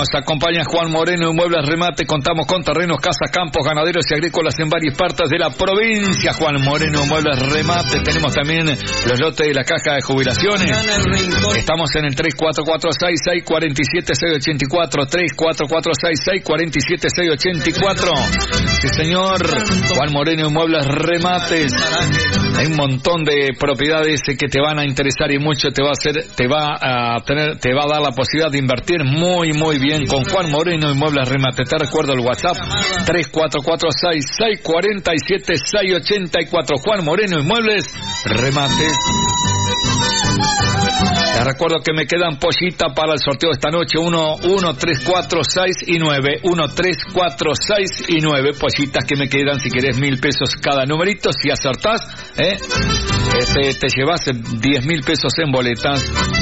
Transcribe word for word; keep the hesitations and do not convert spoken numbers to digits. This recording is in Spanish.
acompaña Juan Moreno, Inmuebles Remate. Contamos con terrenos, casas, campos, ganaderos y agrícolas en varias partes de la provincia. Juan Moreno, Inmuebles Remate. Tenemos también los lotes de la caja de jubilaciones. Estamos en el tres cuatro cuatro seis seis cuatro siete seis ocho cuatro, tres cuatro cuatro seis seis cuatro siete seis ocho cuatro. Sí, señor. Juan Moreno, Inmuebles Remates. Hay un montón de propiedades que te van a interesar y mucho te va a hacer, te va a tener, te va a dar la posibilidad de invertir muy muy bien con Juan Moreno, Inmuebles Remate. Te recuerdo el WhatsApp tres cuatro cuatro seis seis cuatro siete seis ocho cuatro. Juan Moreno, Inmuebles Remate. Les recuerdo que me quedan pollitas para el sorteo de esta noche. uno, uno, tres, cuatro, seis y nueve. uno, tres, cuatro, seis y nueve. Pollitas que me quedan, si querés, mil pesos cada numerito. Si acertás, ¿eh? Este, te llevas diez mil pesos en boletas.